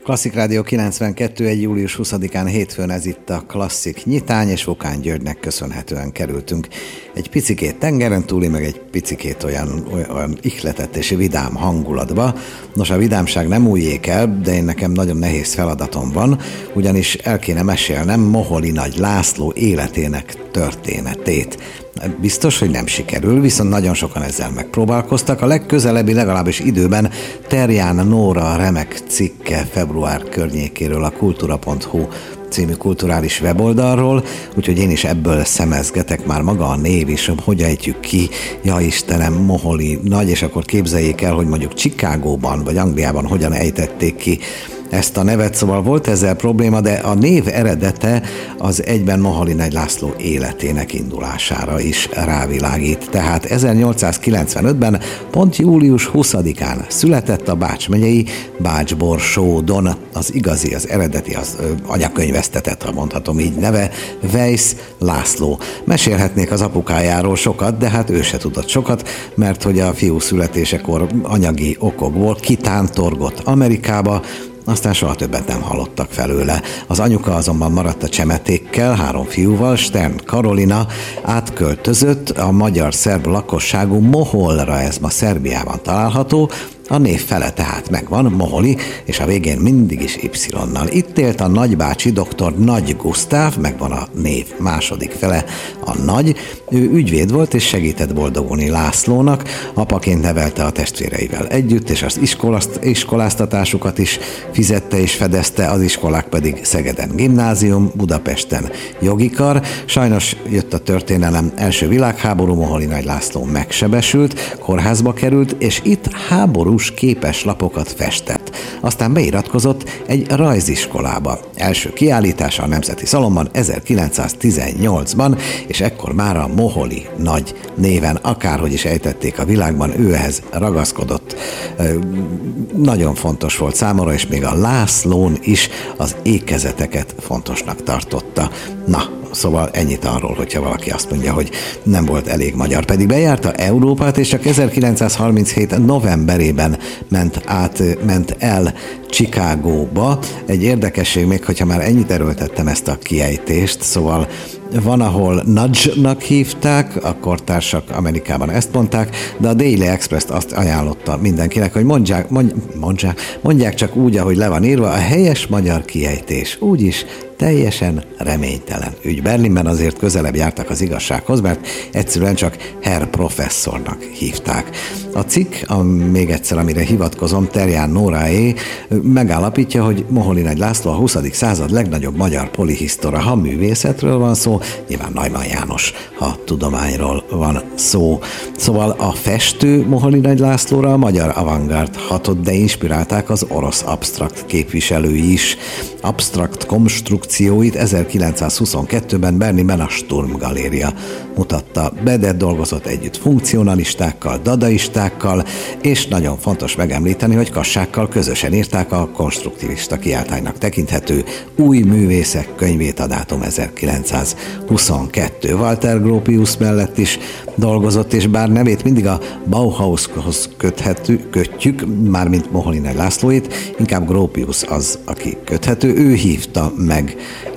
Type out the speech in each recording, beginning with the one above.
Klasszik Rádió 92, július 20-án hétfőn, ez itt a Klasszik nyitány, és Vokán Györgynek köszönhetően kerültünk egy picikét tengeren túli, meg egy picikét olyan ihletett és vidám hangulatba. Nos, a vidámság nem újjék el, de nekem nagyon nehéz feladatom van, ugyanis el kéne mesélnem Moholi Nagy László életének történetét. Biztos, hogy nem sikerül, viszont nagyon sokan ezzel megpróbálkoztak. A legközelebbi, legalábbis időben Terján Nóra remek cikke február környékéről a kultura.hu című kulturális weboldalról, úgyhogy én is ebből szemezgetek, már maga a név is, hogy ejtjük ki, ja Istenem, Moholi Nagy, és akkor képzeljék el, hogy mondjuk Chicagóban vagy Angliában hogyan ejtették ki ezt a nevet, szóval volt ezzel probléma, de a név eredete az egyben Moholi Nagy László életének indulására is rávilágít. Tehát 1895-ben, pont július 20-án született a Bács megyei Bács-Borsódon. Az igazi, az eredeti, az anyakönyvesztetett, ha mondhatom így, neve Weisz László. Mesélhetnék az apukájáról sokat, de hát ő se tudott sokat, mert hogy a fiú születésekor anyagi okokból kitántorgott Amerikába, aztán soha többet nem hallottak felőle. Az anyuka azonban maradt a csemetékkel, 3 fiúval, Stern Karolina átköltözött a magyar-szerb lakosságú Moholra, ez ma Szerbiában található, a név fele tehát megvan, Moholi, és a végén mindig is Y-nal. Itt élt a nagybácsi dr. Nagy Gusztáv, megvan a név második fele, a Nagy. Ő ügyvéd volt, és segített boldogulni Lászlónak, apaként nevelte a testvéreivel együtt, és az iskoláztatásukat is fizette és fedezte, az iskolák pedig Szegeden gimnázium, Budapesten jogikar. Sajnos jött a történelem, első világháború, Moholi Nagy László megsebesült, kórházba került, és itt háborús képeslapokat festett. Aztán beiratkozott egy rajziskolába. Első kiállítása a Nemzeti Szalonban 1918-ban, és ekkor már a Moholi Nagy néven, akárhogy is ejtették a világban, ő ehhez ragaszkodott. Nagyon fontos volt számára, és még a Lászlón is az ékezeteket fontosnak tartotta. Na, szóval ennyit arról, hogyha valaki azt mondja, hogy nem volt elég magyar. Pedig bejárta Európát, és csak 1937 novemberében ment el Chicagóba. Egy érdekesség még, hogyha már ennyit erőltettem ezt a kiejtést, szóval van, ahol Nudge-nak hívták, a kortársak Amerikában ezt mondták, de a Daily Express azt ajánlotta mindenkinek, hogy mondják csak úgy, ahogy le van írva, a helyes magyar kiejtés. Úgyis teljesen reménytelen ügy. Berlinben azért közelebb jártak az igazsághoz, mert egyszerűen csak Herr Professzornak hívták. A cikk, még egyszer, amire hivatkozom, Terján Nóráé, megállapítja, hogy Moholi Nagy László a 20. század legnagyobb magyar polihisztora. Ha művészetről van szó, nyilván Neumann János, ha tudományról van szó. Szóval a festő Moholi Nagy Lászlóra a magyar avantgárd hatott, de inspirálták az orosz absztrakt képviselői is. Absztrakt konstrukcióit 1922-ben Berlinben a Sturm Galéria mutatta be, de dolgozott együtt funkcionalistákkal, dadaistákkal, és nagyon fontos megemlíteni, hogy Kassákkal közösen írták a konstruktivista kiáltványnak tekinthető Új művészek könyvét, a dátum 1922. Walter Gropius mellett is dolgozott, és bár nevét mindig a Bauhaushoz kötjük, mármint Moholi Nagy Lászlóit, inkább Gropius az, aki köthető. Ő hívta meg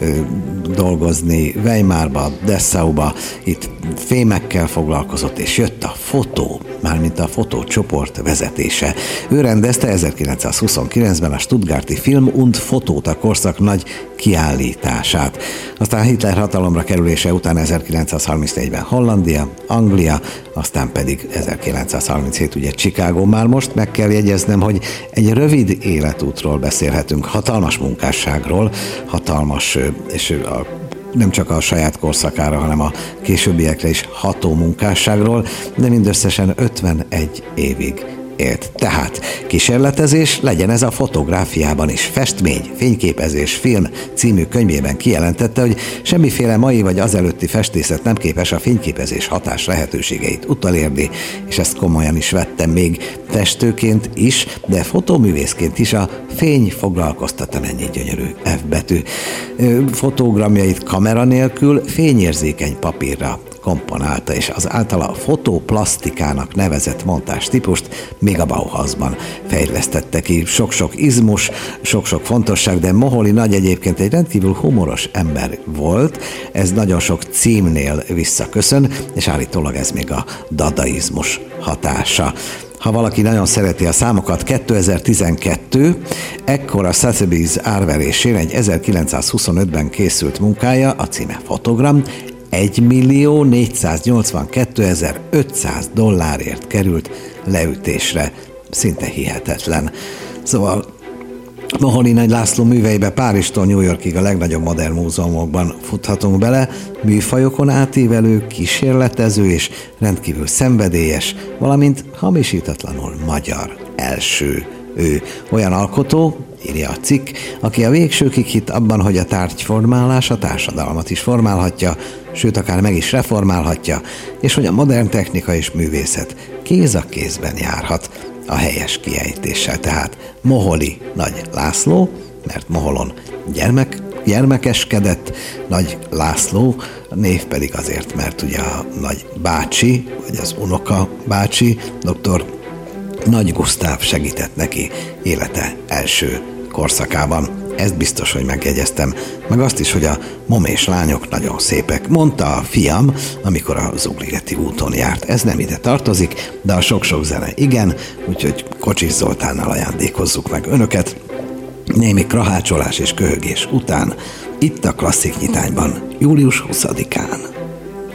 dolgozni Weimarba, Dessauba, itt fémekkel foglalkozott, és jött a fotó, mármint a fotócsoport vezetése. Ő rendezte 1929-ben a Stuttgarti Film- und Fotóta korszak nagy kiállítását. Aztán Hitler hatalomra kerülése után 1934-ben Hollandia, Anglia, aztán pedig 1937 ugye Chicago. Már most meg kell jegyeznem, hogy egy rövid életútról beszélhetünk, hatalmas munkásságról, hatalmas, és nem csak a saját korszakára, hanem a későbbiekre is ható munkásságról, de mindösszesen 51 évig élt. Tehát kísérletezés, legyen ez a fotográfiában is. Festmény, fényképezés, film című könyvében kijelentette, hogy semmiféle mai vagy azelőtti festészet nem képes a fényképezés hatás lehetőségeit utolérni, és ezt komolyan is vettem. Még festőként is, de fotóművészként is a fény foglalkoztatta ennyi gyönyörű F betű. Fotogramjait kamera nélkül fényérzékeny papírra komponálta, és az általa fotoplasztikának nevezett montástípust még a Bauhausban fejlesztette ki. Sok-sok izmus, sok-sok fontosság, de Moholy Nagy egyébként egy rendkívül humoros ember volt, ez nagyon sok címnél visszaköszön, és állítólag ez még a dadaizmus hatása. Ha valaki nagyon szereti a számokat, 2012, ekkor a Sotheby's árverésén egy 1925-ben készült munkája, a címe Fotogram, $1.482.500 került leütésre. Szinte hihetetlen. Szóval Moholy Nagy László műveibe Párizstól New Yorkig a legnagyobb modern múzeumokban futhatunk bele, műfajokon átívelő, kísérletező és rendkívül szenvedélyes, valamint hamisítatlanul magyar első. Ő olyan alkotó, írja a cikk, aki a végsőkig hitt abban, hogy a tárgyformálás a társadalmat is formálhatja, sőt akár meg is reformálhatja, és hogy a modern technika és művészet kéz a kézben járhat a helyes kiejtéssel. Tehát Moholy Nagy László, mert Moholon gyermekeskedett, Nagy László, név pedig azért, mert ugye a nagy bácsi, vagy az unoka bácsi, dr. Nagy Gusztáv segített neki élete első korszakában. Ezt biztos, hogy megjegyeztem. Meg azt is, hogy a momés lányok nagyon szépek. Mondta a fiam, amikor a Zugligeti úton járt. Ez nem ide tartozik, de a sok-sok zene igen, úgyhogy Kocsis Zoltánnal ajándékozzuk meg önöket. Némi krahácsolás és köhögés után, itt a Klasszik Nyitányban, július 20-án.